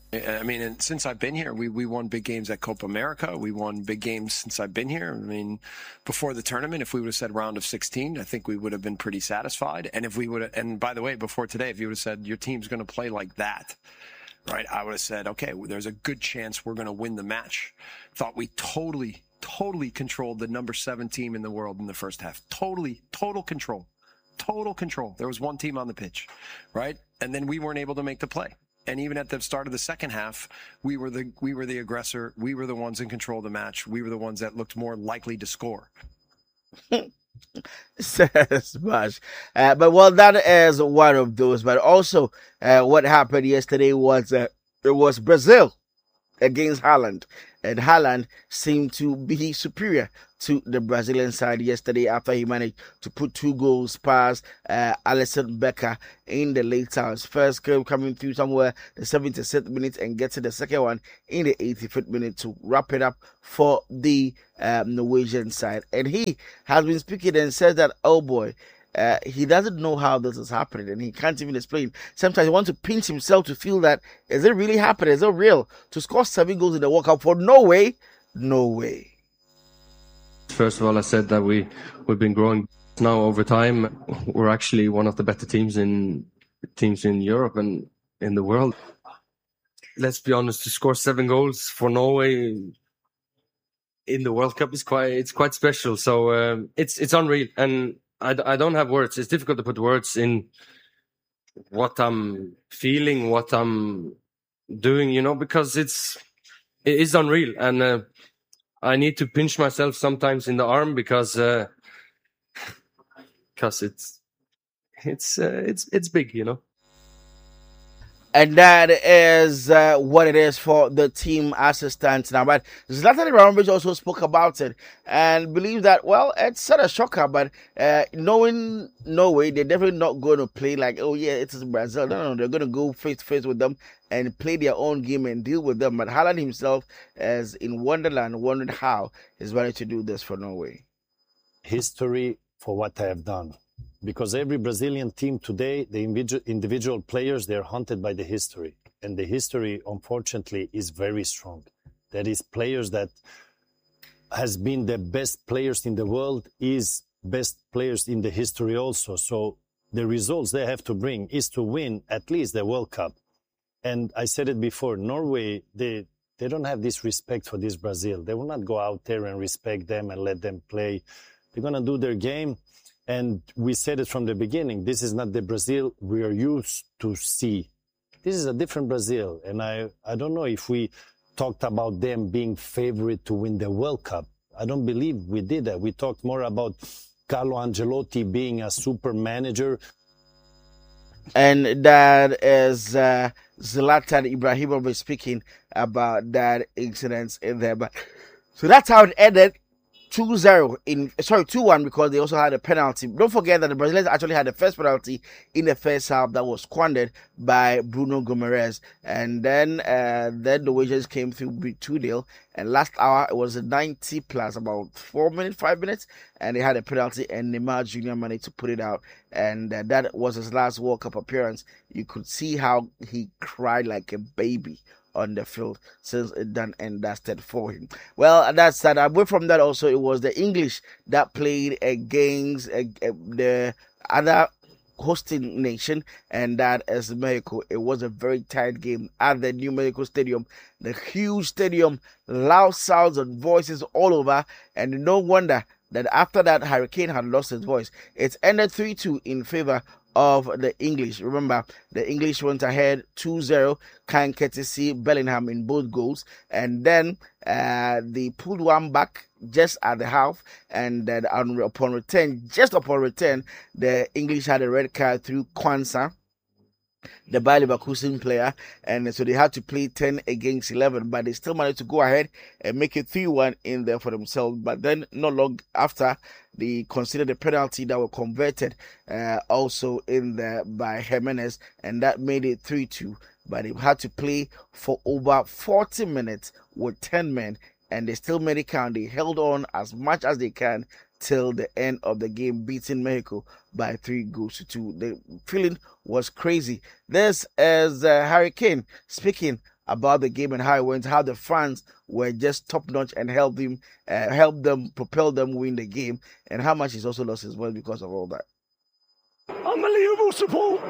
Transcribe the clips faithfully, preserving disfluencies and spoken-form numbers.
I mean, and since I've been here, we, we won big games at Copa America. We won big games since I've been here. I mean, before the tournament, if we would have said round of sixteen, I think we would have been pretty satisfied. And if we would have, and by the way, before today, if you would have said your team's going to play like that, right, I would have said, okay, well, there's a good chance we're going to win the match. Thought we totally, totally controlled the number seven team in the world in the first half. Totally, total control. Total control. There was one team on the pitch, right? And then we weren't able to make the play. And even at the start of the second half, we were the we were the aggressor. We were the ones in control of the match. We were the ones that looked more likely to score. Says Bash. Uh, but well, that is one of those. But also, uh, what happened yesterday was uh, it was Brazil against Holland, and Haaland seemed to be superior to the Brazilian side yesterday after he managed to put two goals past uh, Alisson Becker in the late hours. First goal coming through somewhere the seventy-sixth minute and getting the second one in the eighty-fifth minute to wrap it up for the um, Norwegian side. And he has been speaking and says that, oh boy, Uh, he doesn't know how this is happening and he can't even explain. Sometimes he wants to pinch himself to feel that, is it really happening? Is it real? To score seven goals in the World Cup for Norway? No way. First of all, I said that we, we've been growing now over time. We're actually one of the better teams in teams in Europe and in the world. Let's be honest, to score seven goals for Norway in the World Cup is quite it's quite special. So um, it's it's unreal, and I, I don't have words. It's difficult to put words in what I'm feeling, what I'm doing, you know, because it's it is unreal, and uh, I need to pinch myself sometimes in the arm because uh, because it's it's uh, it's it's big, you know. And that is uh, what it is for the team as it stands now. But Zlatan Ibrahimovic also spoke about it and believed that, well, it's not a shocker, but uh, knowing Norway, they're definitely not going to play like, oh, yeah, it's Brazil. No, no, no, they're going to go face to face with them and play their own game and deal with them. But Haaland himself is in Wonderland, wondering how he's ready to do this for Norway. History for what I have done. Because every Brazilian team today, the individual, individual players, they're haunted by the history. And the history, unfortunately, is very strong. That is players that has been the best players in the world, is best players in the history also. So the results they have to bring is to win at least the World Cup. And I said it before, Norway, they, they don't have this respect for this Brazil. They will not go out there and respect them and let them play. They're going to do their game. And we said it from the beginning, this is not the Brazil we are used to see. This is a different Brazil. And I, I don't know if we talked about them being favorite to win the World Cup. I don't believe we did that. We talked more about Carlo Ancelotti being a super manager. And that is uh, Zlatan Ibrahimovic speaking about that incident in there. But so that's how it ended. two zero in sorry two one because they also had a penalty. Don't forget that the Brazilians actually had the first penalty in the first half that was squandered by Bruno Gomes, and then uh, then the Norwegians came through with two nil. And last hour it was a ninety plus about four minutes, five minutes, and they had a penalty, and Neymar Junior managed to put it out, and uh, that was his last World Cup appearance. You could see how he cried like a baby on the field since it done and dusted for him. Well, that's that. Away from that, also it was the English that played against uh, uh, the other hosting nation, and that is Mexico. It was a very tight game at the New Mexico Stadium, the huge stadium, loud sounds and voices all over, and no wonder that after that Harry Kane had lost his voice. It ended three two in favor of the English. Remember, the English went ahead two zero, kind courtesy Bellingham in both goals, and then uh, they pulled one back just at the half, and then upon return, just upon return, the English had a red card through Kwanzaa, the Bayer Leverkusen player, and so they had to play ten against eleven, but they still managed to go ahead and make it three one in there for themselves. But then not long after, they considered a penalty that were converted uh, also in there by Jimenez, and that made it three two. But they had to play for over forty minutes with ten men, and they still made it count. They held on as much as they can till the end of the game, beating Mexico by three goals to two. The feeling was crazy. This is uh, Harry Kane speaking about the game and how it went, how the fans were just top notch and helped him, uh, helped them, propel them win the game, and how much he's also lost his voice because of all that. Unbelievable support.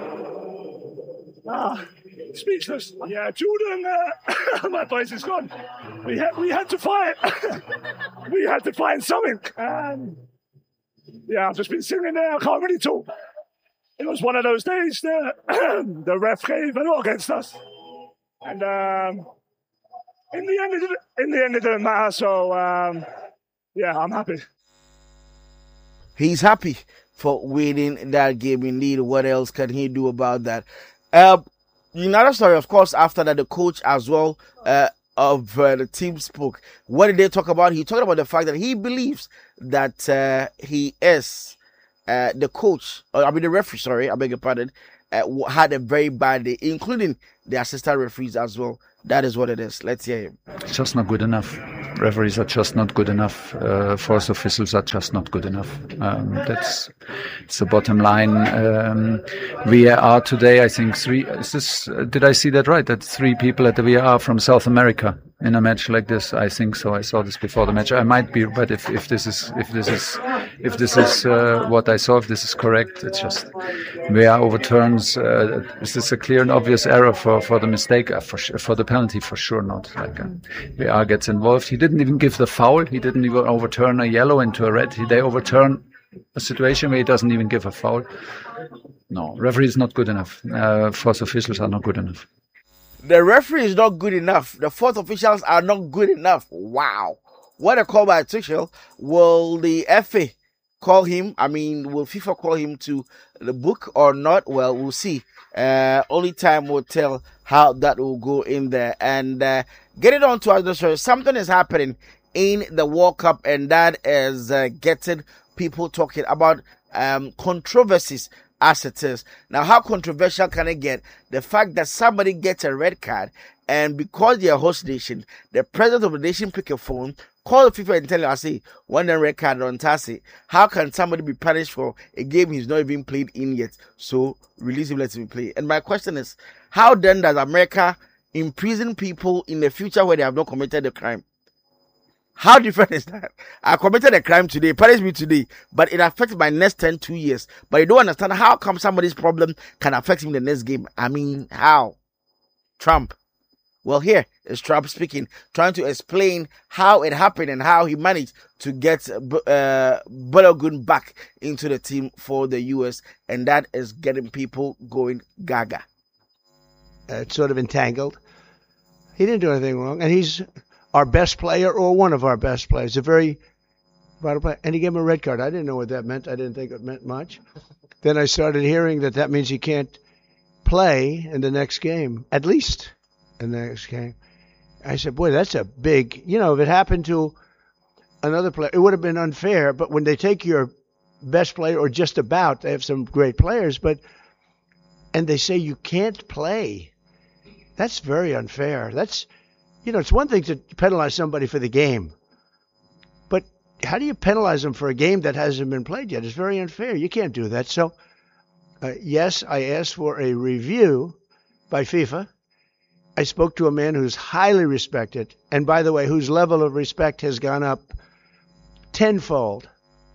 Ah, speechless. Yeah, Jordan, uh, my voice is gone. We had, we had to fight. We had to find something. And yeah, I've just been sitting there. I can't really talk. It was one of those days that the ref gave a lot against us. And um, in the end, it, in the end, it didn't matter. So um, yeah, I'm happy. He's happy for winning that game. Indeed, what else can he do about that? Uh, another story, of course, after that, the coach as well uh, of uh, the team spoke. What did they talk about? He talked about the fact that he believes that uh, he is uh, the coach, or I mean the referee, sorry, I beg your pardon, uh, had a very bad day, including the assistant referees as well. That is what it is. Let's hear him. It's just not good enough. Referees are just not good enough. Uh, force officials are just not good enough. Um, that's it's the bottom line. Um, V A R today, I think three. Is this? Uh, did I see that right? That three people at the V A R from South America in a match like this. I think so. I saw this before the match. I might be, but if, if this is if this is if this is uh, what I saw, if this is correct, it's just V A R overturns. Uh, is this a clear and obvious error for for the mistake? Uh, for for the penalty, for sure not. Like uh, V A R gets involved. He didn't even give the foul. He didn't even overturn a yellow into a red. He, they overturn a situation where he doesn't even give a foul. No, referee is not good enough. Uh, force officials are not good enough. The referee is not good enough. The fourth officials are not good enough. Wow. What a call by Tuchel. Will the F A call him? I mean, will FIFA call him to the book or not? Well, we'll see. Uh, only time will tell how that will go in there. And uh, get it on to other stories. Something is happening in the World Cup, and that is uh, getting people talking about um, controversies as it is. Now, how controversial can it get? The fact that somebody gets a red card, and because they're a host nation, the president of the nation pick a phone, call the FIFA and tell you, I say, one red card on Tassie. How can somebody be punished for a game he's not even played in yet? So, release him, let him play. And my question is, how then does America imprison people in the future where they have not committed a crime? How different is that? I committed a crime today, punish me today, but it affects my next ten, two years. But you don't understand how come somebody's problem can affect him in the next game. I mean, how? Trump. Well, here is Trump speaking, trying to explain how it happened and how he managed to get uh, Balogun back into the team for the U S, and that is getting people going gaga. Uh, it's sort of entangled. He didn't do anything wrong, and he's our best player or one of our best players, a very vital player. And he gave him a red card. I didn't know what that meant. I didn't think it meant much. Then I started hearing that that means he can't play in the next game, at least in the next game. I said, boy, that's a big, you know, if it happened to another player, it would have been unfair. But when they take your best player, or just about, they have some great players, but, and they say you can't play, that's very unfair. That's, you know, it's one thing to penalize somebody for the game, but how do you penalize them for a game that hasn't been played yet? It's very unfair. You can't do that. So, uh, yes, I asked for a review by FIFA. I spoke to a man who's highly respected, and by the way, whose level of respect has gone up tenfold.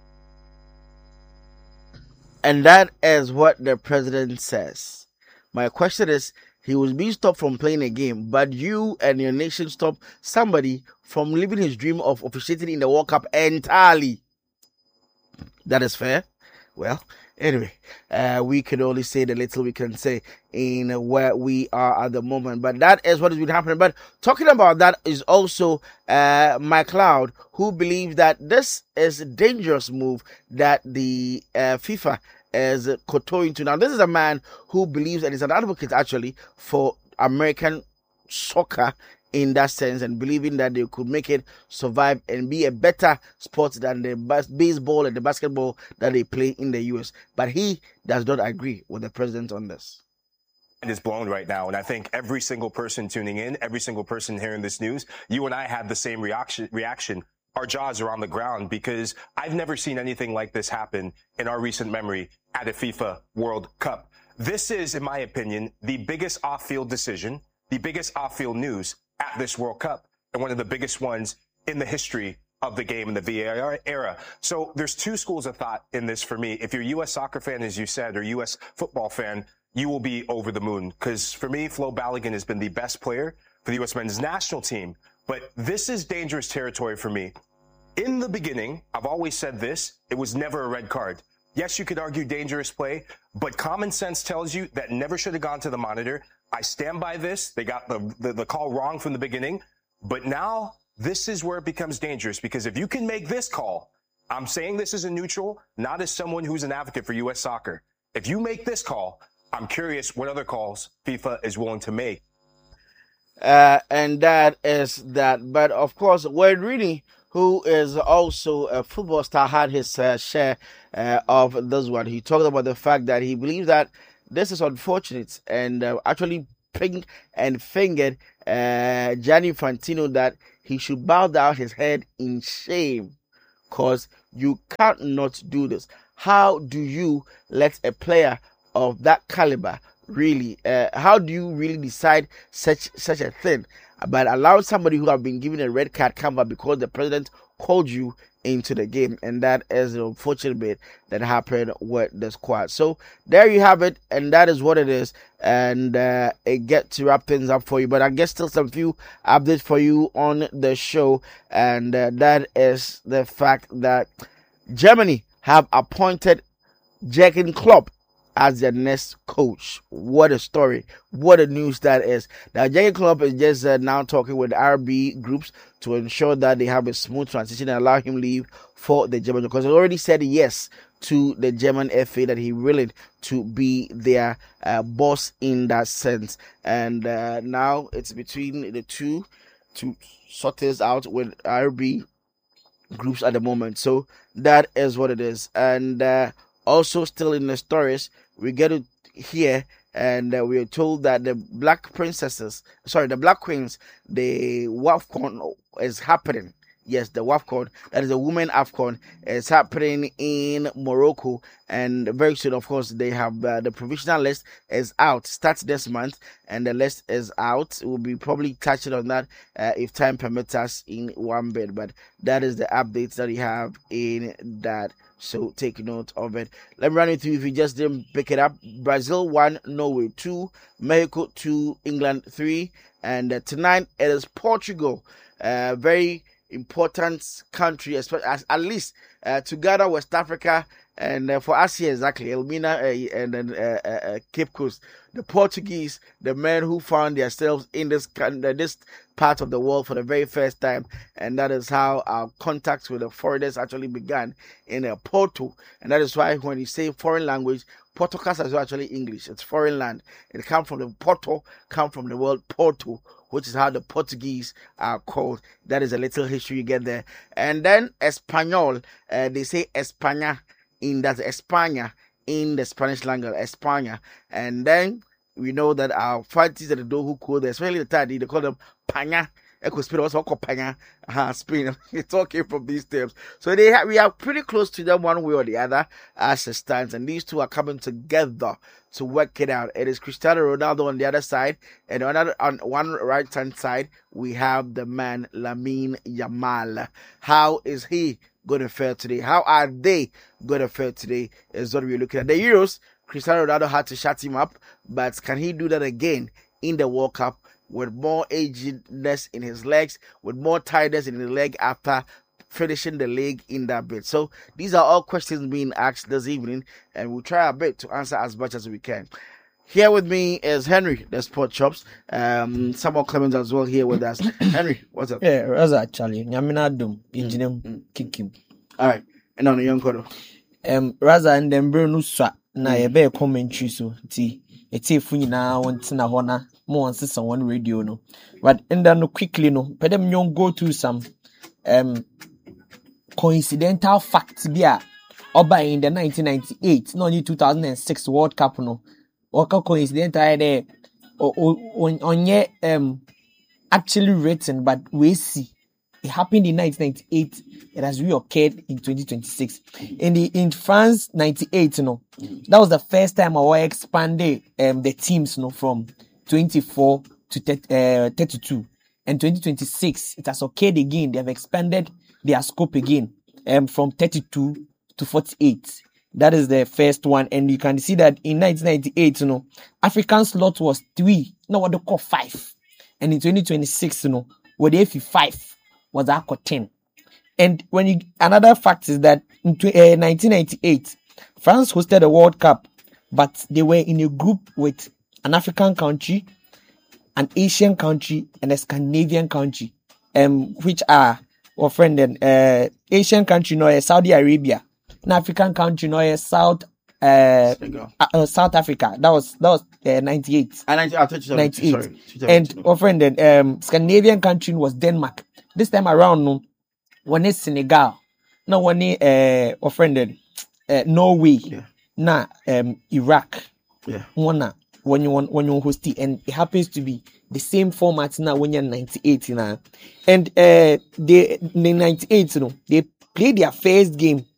And that is what the president says. My question is, he was being stopped from playing a game, but you and your nation stopped somebody from living his dream of officiating in the World Cup entirely. That is fair. Well, anyway, uh, we can only say the little we can say in where we are at the moment. But that is what has been happening. But talking about that is also uh, Mike Cloud, who believes that this is a dangerous move that the uh, FIFA is kowtowing to. Now, this is a man who believes and is an advocate actually for American soccer in that sense, and believing that they could make it survive and be a better sport than the bas- baseball and the basketball that they play in the U S. But he does not agree with the president on this. It is blown right now, and I think every single person tuning in, every single person hearing this news, you and I have the same reaction. reaction. Our jaws are on the ground, because I've never seen anything like this happen in our recent memory at a FIFA World Cup. This is, in my opinion, the biggest off-field decision the biggest off-field news at this World Cup and one of the biggest ones in the history of the game in the V A R era. So there's two schools of thought in this for me. If you're a U S soccer fan, as you said, or U S football fan, you will be over the moon. Because for me, Flo Balogun has been the best player for the U S men's national team. But this is dangerous territory for me. In the beginning, I've always said this, it was never a red card. Yes, you could argue dangerous play, but common sense tells you that never should have gone to the monitor. I stand by this. They got the, the, the call wrong from the beginning. But now this is where it becomes dangerous, because if you can make this call, I'm saying this as a neutral, not as someone who's an advocate for U S soccer. If you make this call, I'm curious what other calls FIFA is willing to make. Uh, and that is that. But of course, Wayne Rooney, who is also a football star, had his uh, share uh, of this one. He talked about the fact that he believes that this is unfortunate, and uh, actually pinked and fingered uh, Gianni Infantino that he should bow down his head in shame, because you can't not do this. How do you let a player of that caliber really, uh, how do you really decide such such a thing? But allow somebody who have been given a red card come back because the president called you into the game, and that is the unfortunate bit that happened with the squad. So there you have it, and that is what it is. And uh, it gets to wrap things up for you, but I guess still some few updates for you on the show, and uh, that is the fact that Germany have appointed Jürgen Klopp as their next coach. What a story. What a news that is. Now, Jürgen Klopp is just uh, now talking with R B groups to ensure that they have a smooth transition and allow him leave for the German, because he already said yes to the German F A, that he willing to be their uh, boss in that sense. And uh, now it's between the two to sort this out with R B groups at the moment. So that is what it is. And uh, also still in the stories, we get to hear, and uh, we are told that the Black Princesses, sorry, the Black Queens, the WAFCON is happening. Yes, the WAFCON, that is a women AFCON, is happening in Morocco, and very soon, of course, they have uh, the provisional list is out, starts this month, and the list is out. We'll be probably touching on that uh, if time permits us in one bit, but that is the updates that we have in that. So take note of it. Let me run it through if you just didn't pick it up. Brazil one, Norway two, Mexico two, England three, and uh, tonight it is Portugal. Uh, very important country, especially as, at least uh, together West Africa, and uh, for us here exactly Elmina uh, and then uh, uh, uh, Cape Coast, the Portuguese, the men who found themselves in this uh, this part of the world for the very first time, and that is how our contacts with the foreigners actually began in uh, Porto, and that is why when you say foreign language, Portuguese is actually English. It's foreign land. It comes from the Porto, come from the word Porto, which is how the Portuguese are called. That is a little history you get there. And then Espanol, uh, they say España, in that España, in the Spanish language, España. And then we know that our fighters that do who call them, especially the Tadi, they call them Paña. Echo Spain also called Paña, uh, Spain. It's all came from these terms. So they have, we are pretty close to them one way or the other as it stands. And these two are coming together to work it out. It is Cristiano Ronaldo on the other side, and on, another, on one right hand side, we have the man Lamine Yamal. How is he going to fare today? How are they going to fare today? Is what we're looking at. The Euros, Cristiano Ronaldo had to shut him up, but can he do that again in the World Cup with more agedness in his legs, with more tiredness in the leg after finishing the league in that bit? So these are all questions being asked this evening, and we'll try our bit to answer as much as we can. Here with me is Henry, the Sport Chops. Um, Samuel Clemens as well here with us. Henry, what's up? Yeah, that's actually Nyamina Dum, Engineer Kikim. All right, and on the young Kodo. Um, Raza and then Bruno Swat, na ye be commentary so ti. It's a funny now, one tina hona, more on sister one radio no. But and then quickly no, but them young go to some um coincidental facts be a oba in the nineteen ninety-eight, no, two thousand six World Cup no. Waka coincidental there on on ye um actually written, but we see it happened in nineteen ninety-eight. It has reoccurred in twenty twenty-six. In the in France ninety-eight, you know, that was the first time I expanded um the teams, you know, from twenty-four to uh, thirty-two. And twenty twenty-six, it has occurred again. They have expanded their scope again um, from thirty-two to forty-eight. That is the first one. And you can see that in nineteen ninety-eight, you know, African slot was three. Now what they call five. And in twenty twenty-six, you know, where the F five was actually ten. And when you, another fact is that in uh, nineteen ninety-eight, France hosted a World Cup, but they were in a group with an African country, an Asian country, and a Scandinavian country, um, which are, our friend, uh, Asian country, no, Saudi Arabia, an African country, no, South, uh, uh, South Africa. That was that was uh, ninety-eight. Uh, ninety, uh, ninety-eight. Sorry, and our friend, um, Scandinavian country was Denmark. This time around, no, one is Senegal, no one is uh, our friend, uh, Norway, yeah. na um, Iraq, yeah, one when you want when you host it, and it happens to be the same format now when you're ninety-eight now, and uh, they in ninety-eight, you know, they played their first game